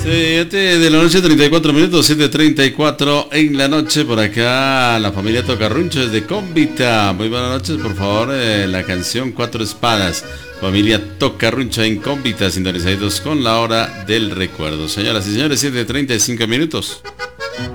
7 de la noche, 34 minutos, 7:34 en la noche. Por acá la familia Tocarruncho desde Cómbita. Muy buenas noches, por favor, la canción Cuatro Espadas. Familia Tocarruncho en Cómbita, sintonizados con la hora del recuerdo. Señoras y señores, 7:35 minutos.